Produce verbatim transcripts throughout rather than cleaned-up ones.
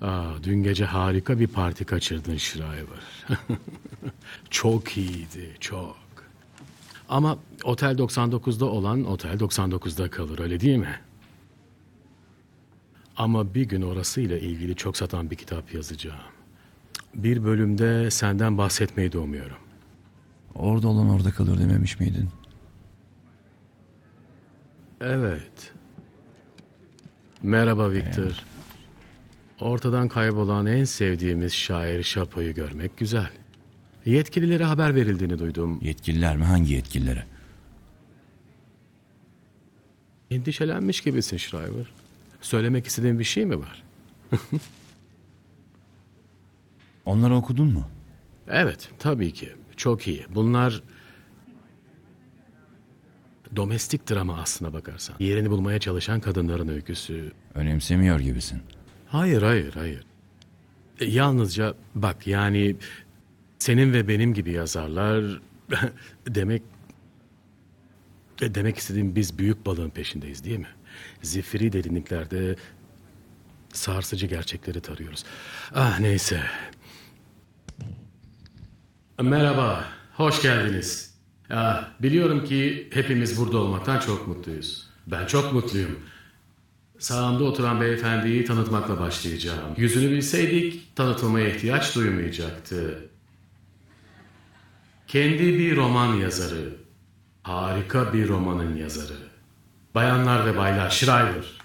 Aa, dün gece harika bir parti kaçırdın Shriver. Çok iyiydi, çok. Ama Otel doksan dokuzda olan Otel doksan dokuzda kalır, öyle değil mi? Ama bir gün orasıyla ilgili çok satan bir kitap yazacağım. Bir bölümde senden bahsetmeyi de umuyorum. Orada olan orada kalır dememiş miydin? Evet. Merhaba Victor. Evet. Ortadan kaybolan en sevdiğimiz şair Şapo'yu görmek güzel. Yetkililere haber verildiğini duydum. Yetkililer mi? Hangi yetkililere? Endişelenmiş gibisin Shriver. Söylemek istediğin bir şey mi var? Onları okudun mu? Evet, tabii ki. Çok iyi. Bunlar domestik drama aslına bakarsan. Yerini bulmaya çalışan kadınların öyküsü. Önemsemiyor gibisin. Hayır, hayır, hayır. E, yalnızca bak yani senin ve benim gibi yazarlar demek e, demek istediğim biz büyük balığın peşindeyiz değil mi? Zifiri derinliklerde sarsıcı gerçekleri tarıyoruz. Ah neyse. Merhaba, hoş geldiniz. Ah, biliyorum ki hepimiz burada olmaktan çok mutluyuz. Ben çok mutluyum. Sağımda oturan beyefendiyi tanıtmakla başlayacağım. Yüzünü bilseydik tanıtılmaya ihtiyaç duymayacaktı. Kendi bir roman yazarı. Harika bir romanın yazarı. Bayanlar ve baylar, Shriver.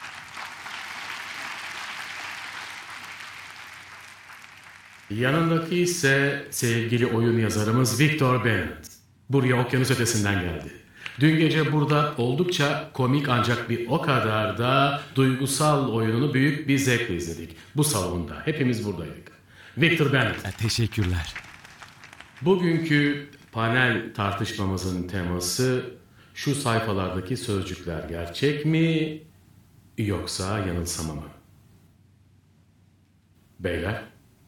Yanındaki ise sevgili oyun yazarımız Victor Bennett. Buraya okyanus ötesinden geldi. Dün gece burada oldukça komik ancak bir o kadar da duygusal oyununu büyük bir zevkle izledik. Bu salonda hepimiz buradaydık. Victor Bennett. Teşekkürler. Bugünkü panel tartışmamızın teması şu sayfalardaki sözcükler gerçek mi yoksa yanılsama mı? Beyler?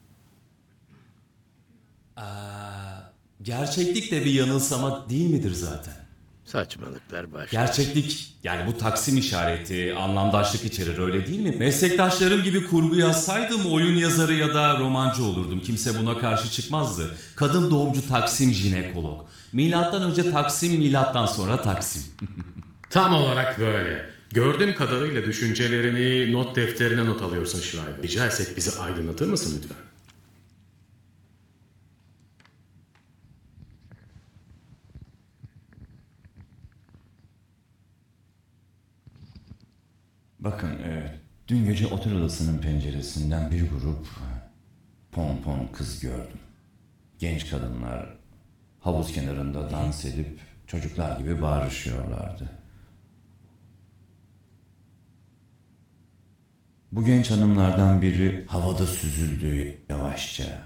Gerçeklik de bir yanılsama değil midir zaten? Saçmalıklar başlar. Gerçeklik yani bu taksim işareti, anlamdaşlık içerir öyle değil mi? Meslektaşlarım gibi kurgu yazsaydım oyun yazarı ya da romancı olurdum. Kimse buna karşı çıkmazdı. Kadın doğumcu Taksim jinekolog. Milattan önce Taksim, milattan sonra Taksim. Tam olarak böyle. Gördüğüm kadarıyla düşüncelerini not defterine not alıyorsun Shriver. Rica etsek bizi aydınlatır mısın lütfen? Bakın, e, dün gece otel odasının penceresinden bir grup pompon kız gördüm. Genç kadınlar havuz kenarında dans edip çocuklar gibi bağırışıyorlardı. Bu genç hanımlardan biri havada süzüldü yavaşça.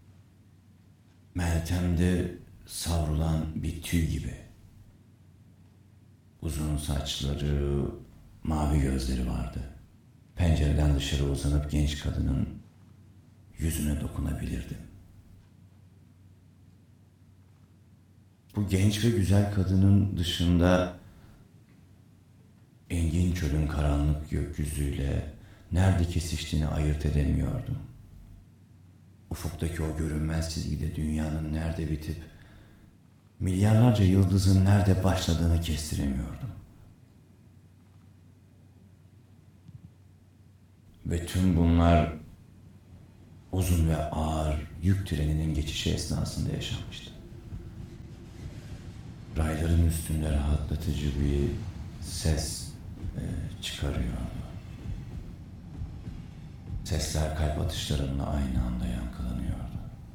Meltem'de savrulan bir tüy gibi. Uzun saçları, mavi gözleri vardı. Pencereden dışarı uzanıp genç kadının yüzüne dokunabilirdim. Bu genç ve güzel kadının dışında engin çölün karanlık gökyüzüyle nerede kesiştiğini ayırt edemiyordum. Ufuktaki o görünmez çizgide dünyanın nerede bitip milyarlarca yıldızın nerede başladığını kestiremiyordum. Ve tüm bunlar uzun ve ağır yük treninin geçişi esnasında yaşanmıştı. Rayların üstünde rahatlatıcı bir ses e, çıkarıyordu. Sesler kalp atışlarımla aynı anda yankılanıyordu.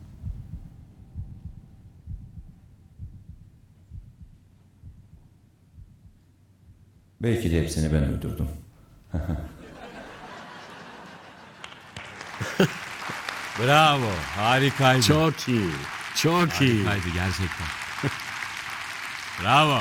Belki de hepsini ben uydurdum. Bravo, harikaydı. Çok iyi, çok iyi. Harikaydı gerçekten. Bravo.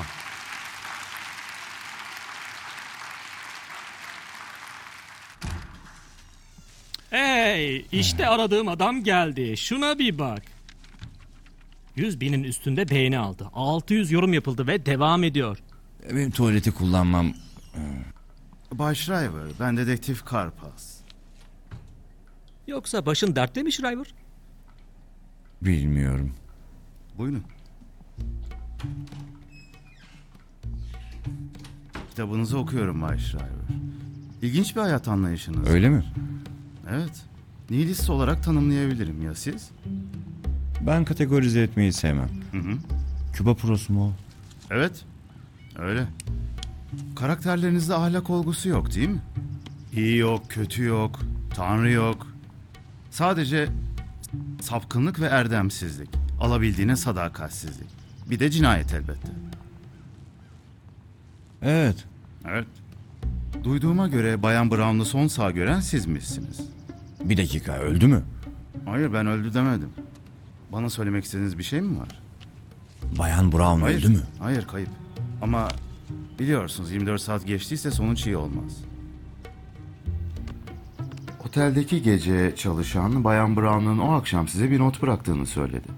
Hey, işte aradığım adam geldi. Şuna bir bak. yüz binin üstünde beğeni aldı. altı yüz yorum yapıldı ve devam ediyor. Benim tuvaleti kullanmam... Bay Shriver, ben dedektif Karpaz. Yoksa başın dertte mi Shriver? Bilmiyorum. Buyurun. Kitabınızı okuyorum Bay Shriver. İlginç bir hayat anlayışınız. Öyle mi? Evet. Nihilist olarak tanımlayabilirim. Ya siz? Ben kategorize etmeyi sevmem. Hı hı. Küba prosu mu o? Evet. Öyle. Karakterlerinizde ahlak olgusu yok değil mi? İyi yok, kötü yok, tanrı yok. Sadece sapkınlık ve erdemsizlik. Alabildiğine sadakatsizlik. Bir de cinayet elbette. Evet. Evet. Duyduğuma göre Bayan Brown'u son sağ gören sizmişsiniz. Bir dakika, öldü mü? Hayır, ben öldü demedim. Bana söylemek istediğiniz bir şey mi var? Bayan Brown Hayır. öldü mü? Hayır, kayıp. Ama biliyorsunuz yirmi dört saat geçtiyse sonuç iyi olmaz. Oteldeki gece çalışan Bayan Brown'un o akşam size bir not bıraktığını söyledi.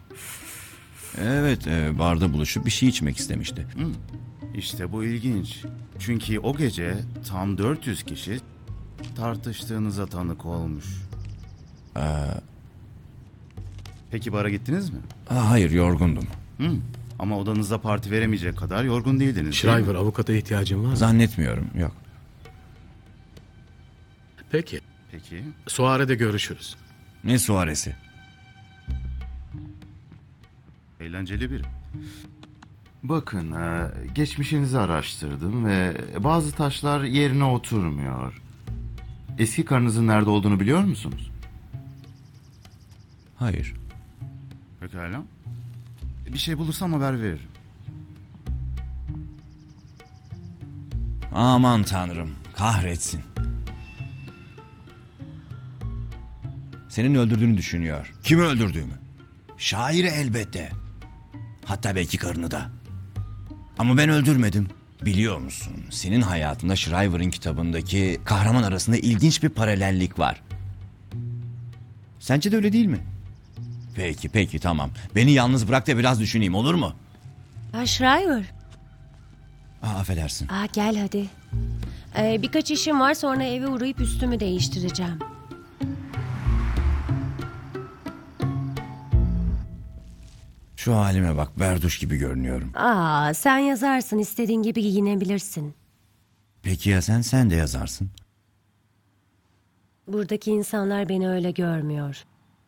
Evet, e, barda buluşup bir şey içmek istemişti. İşte bu ilginç. Çünkü o gece tam dört yüz kişi tartıştığınıza tanık olmuş. Peki bara gittiniz mi? Aa, hayır, yorgundum. Hı. Ama odanızda parti veremeyecek kadar yorgun değildiniz, değil mi? Shriver, avukata ihtiyacın var mı? Zannetmiyorum, yok. Peki. Peki. Suare'de görüşürüz. Ne suaresi? Eğlenceli biri. Bakın, e, geçmişinizi araştırdım ve bazı taşlar yerine oturmuyor. Eski karınızın nerede olduğunu biliyor musunuz? Hayır. Pekala. Bir şey bulursam haber veririm. Aman tanrım, kahretsin. Senin öldürdüğünü düşünüyor. Kimi öldürdüğümü? Şairi elbette. Hatta belki karını da. Ama ben öldürmedim. Biliyor musun? Senin hayatında Shriver'ın kitabındaki kahraman arasında ilginç bir paralellik var. Sence de öyle değil mi? Peki, peki, tamam. Beni yalnız bırak da biraz düşüneyim, olur mu? Ha, Shriver. Aa, affedersin. Aa, gel hadi. Ee, birkaç işim var, sonra eve uğrayıp üstümü değiştireceğim. Şu halime bak, berduş gibi görünüyorum. Aa, sen yazarsın, istediğin gibi giyinebilirsin. Peki ya sen, sen de yazarsın. Buradaki insanlar beni öyle görmüyor.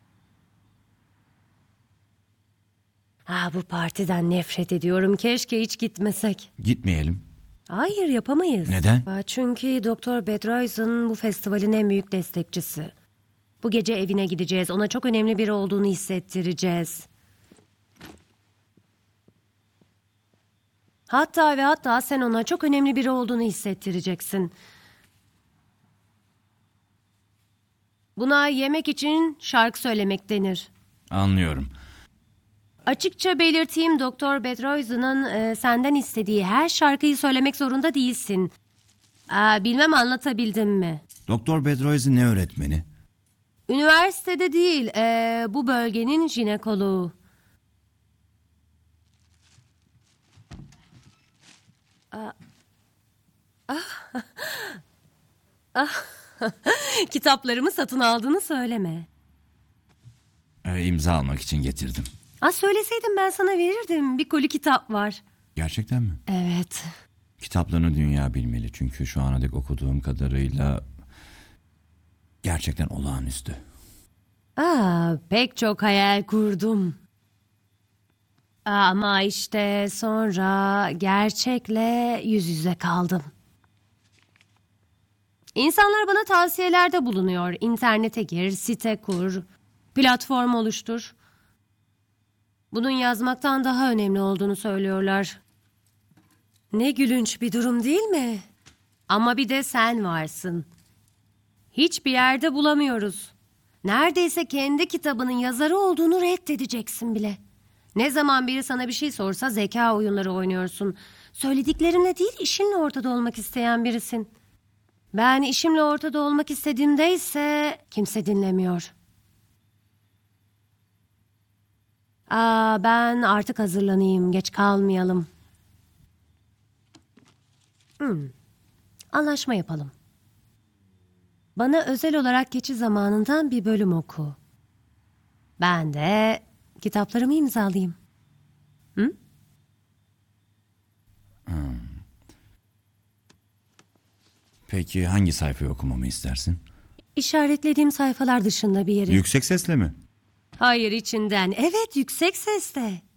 Aa, bu partiden nefret ediyorum. Keşke hiç gitmesek. Gitmeyelim. Hayır, yapamayız. Neden? Aa, çünkü Doktor Bedroyson bu festivalin en büyük destekçisi. Bu gece evine gideceğiz. Ona çok önemli biri olduğunu hissettireceğiz. Hatta ve hatta sen ona çok önemli biri olduğunu hissettireceksin. Buna yemek için şarkı söylemek denir. Anlıyorum. Açıkça belirteyim, Doktor Bedroyson'un e, senden istediği her şarkıyı söylemek zorunda değilsin. Aa, bilmem anlatabildim mi? Doktor Bedroy'un ne öğretmeni? Üniversitede değil, e, bu bölgenin jinekoloğu. Aa, ah, ah, kitaplarımı satın aldığını söyleme. Ee, imza almak için getirdim. Aa, söyleseydim ben sana verirdim. Bir koli kitap var. Gerçekten mi? Evet. Kitaplarını dünya bilmeli. Çünkü şu ana dek okuduğum kadarıyla gerçekten olağanüstü. Aa, pek çok hayal kurdum. Aa, ama işte sonra gerçekle yüz yüze kaldım. İnsanlar bana tavsiyelerde bulunuyor. İnternete gir, site kur, platform oluştur. Bunun yazmaktan daha önemli olduğunu söylüyorlar. Ne gülünç bir durum değil mi? Ama bir de sen varsın. Hiçbir yerde bulamıyoruz. Neredeyse kendi kitabının yazarı olduğunu reddedeceksin bile. Ne zaman biri sana bir şey sorsa zeka oyunları oynuyorsun. Söylediklerinle değil, işinle ortada olmak isteyen birisin. Ben işimle ortada olmak istediğimde ise kimse dinlemiyor. Aa, ben artık hazırlanayım, geç kalmayalım. Hmm. Anlaşma yapalım. Bana özel olarak geçi zamanından bir bölüm oku. Ben de kitaplarımı imzalayayım. Peki hangi sayfayı okumamı istersin? İşaretlediğim sayfalar dışında bir yere. Yüksek sesle mi? Hayır, içinden. Evet, yüksek sesle.